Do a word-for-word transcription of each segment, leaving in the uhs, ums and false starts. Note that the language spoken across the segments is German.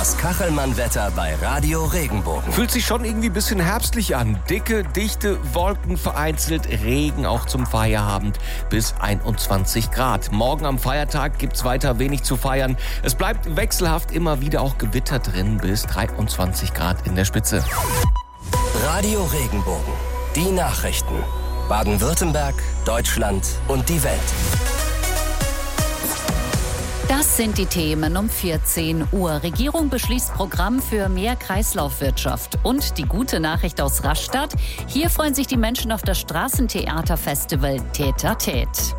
Das Kachelmann-Wetter bei Radio Regenbogen. Fühlt sich schon irgendwie ein bisschen herbstlich an. Dicke, dichte Wolken, vereinzelt Regen auch zum Feierabend bis einundzwanzig Grad. Morgen am Feiertag gibt's weiter wenig zu feiern. Es bleibt wechselhaft immer wieder auch Gewitter drin bis dreiundzwanzig Grad in der Spitze. Radio Regenbogen. Die Nachrichten. Baden-Württemberg, Deutschland und die Welt. Das sind die Themen um vierzehn Uhr. Regierung beschließt Programm für mehr Kreislaufwirtschaft. Und die gute Nachricht aus Rastatt. Hier freuen sich die Menschen auf das Straßentheaterfestival Tät à Tät.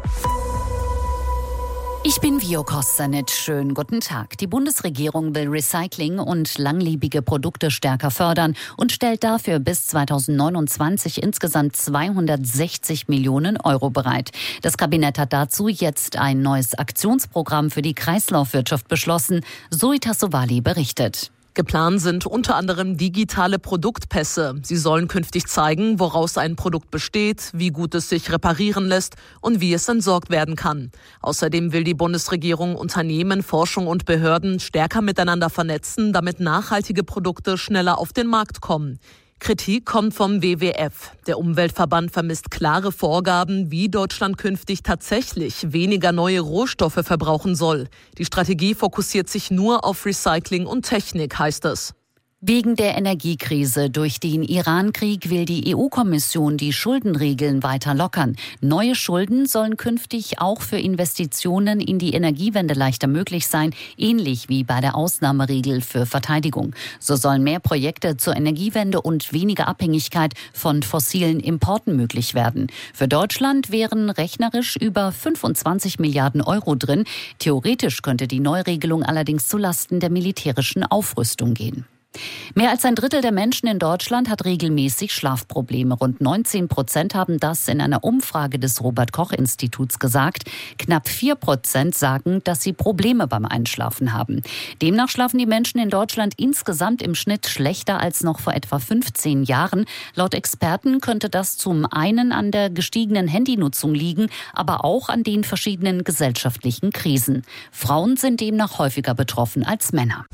Ich bin Vio Kostanic. Schönen guten Tag. Die Bundesregierung will Recycling und langlebige Produkte stärker fördern und stellt dafür bis zweitausendneunundzwanzig insgesamt zweihundertsechzig Millionen Euro bereit. Das Kabinett hat dazu jetzt ein neues Aktionsprogramm für die Kreislaufwirtschaft beschlossen. Zoe Tassovali berichtet. Geplant sind unter anderem digitale Produktpässe. Sie sollen künftig zeigen, woraus ein Produkt besteht, wie gut es sich reparieren lässt und wie es entsorgt werden kann. Außerdem will die Bundesregierung Unternehmen, Forschung und Behörden stärker miteinander vernetzen, damit nachhaltige Produkte schneller auf den Markt kommen. Kritik kommt vom W W F. Der Umweltverband vermisst klare Vorgaben, wie Deutschland künftig tatsächlich weniger neue Rohstoffe verbrauchen soll. Die Strategie fokussiert sich nur auf Recycling und Technik, heißt es. Wegen der Energiekrise durch den Iran-Krieg will die E U-Kommission die Schuldenregeln weiter lockern. Neue Schulden sollen künftig auch für Investitionen in die Energiewende leichter möglich sein, ähnlich wie bei der Ausnahmeregel für Verteidigung. So sollen mehr Projekte zur Energiewende und weniger Abhängigkeit von fossilen Importen möglich werden. Für Deutschland wären rechnerisch über fünfundzwanzig Milliarden Euro drin. Theoretisch könnte die Neuregelung allerdings zulasten der militärischen Aufrüstung gehen. Mehr als ein Drittel der Menschen in Deutschland hat regelmäßig Schlafprobleme. Rund neunzehn Prozent haben das in einer Umfrage des Robert-Koch-Instituts gesagt. Knapp vier Prozent sagen, dass sie Probleme beim Einschlafen haben. Demnach schlafen die Menschen in Deutschland insgesamt im Schnitt schlechter als noch vor etwa fünfzehn Jahren. Laut Experten könnte das zum einen an der gestiegenen Handynutzung liegen, aber auch an den verschiedenen gesellschaftlichen Krisen. Frauen sind demnach häufiger betroffen als Männer.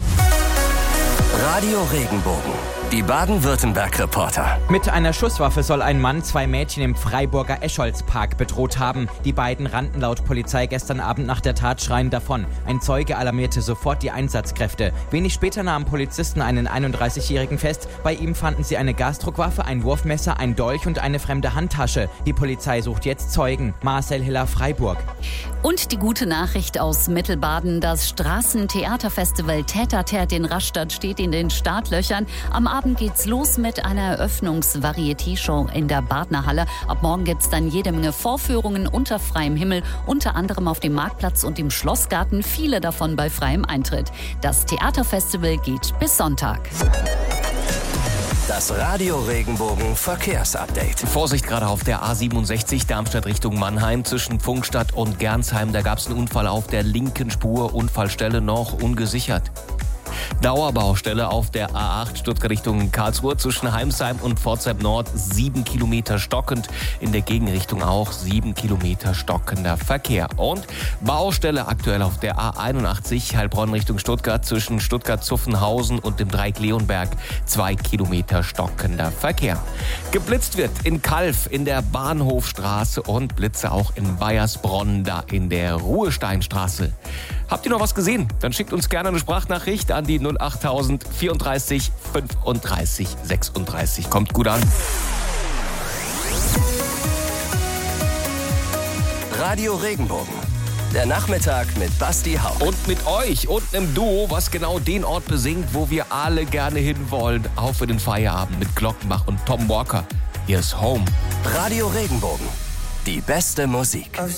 Radio Regenbogen. Die Baden-Württemberg-Reporter. Mit einer Schusswaffe soll ein Mann zwei Mädchen im Freiburger Escholzpark bedroht haben. Die beiden rannten laut Polizei gestern Abend nach der Tat schreiend davon. Ein Zeuge alarmierte sofort die Einsatzkräfte. Wenig später nahmen Polizisten einen einunddreißigjährigen fest. Bei ihm fanden sie eine Gasdruckwaffe, ein Wurfmesser, ein Dolch und eine fremde Handtasche. Die Polizei sucht jetzt Zeugen. Marcel Hiller, Freiburg. Und die gute Nachricht aus Mittelbaden. Das Straßentheaterfestival Tät à Tät in Rastatt steht in den Startlöchern. Am Abend geht's los mit einer Eröffnungs-Varieté-Show in der Badnerhalle. Ab morgen gibt's dann jede Menge Vorführungen unter freiem Himmel, unter anderem auf dem Marktplatz und im Schlossgarten, viele davon bei freiem Eintritt. Das Theaterfestival geht bis Sonntag. Das Radio Regenbogen Verkehrsupdate. Vorsicht gerade auf der A siebenundsechzig Darmstadt Richtung Mannheim zwischen Pfungstadt und Gernsheim. Da gab es einen Unfall auf der linken Spur. Unfallstelle noch ungesichert. Dauerbaustelle auf der A acht Stuttgart Richtung Karlsruhe zwischen Heimsheim und Pforzheim Nord. Sieben Kilometer stockend. In der Gegenrichtung auch sieben Kilometer stockender Verkehr. Und Baustelle aktuell auf der A einundachtzig Heilbronn Richtung Stuttgart zwischen Stuttgart-Zuffenhausen und dem Dreieck Leonberg. Zwei Kilometer stockender Verkehr. Geblitzt wird in Calw in der Bahnhofstraße und Blitze auch in Baiersbronn, da in der Ruhesteinstraße. Habt ihr noch was gesehen? Dann schickt uns gerne eine Sprachnachricht an die null achttausend vierunddreißig fünfunddreißig sechsunddreißig. Kommt gut an. Radio Regenbogen. Der Nachmittag mit Basti Hauck. Und mit euch und einem Duo, was genau den Ort besingt, wo wir alle gerne hinwollen. Auch für den Feierabend mit Glockenbach und Tom Walker. Hier ist Home. Radio Regenbogen. Die beste Musik.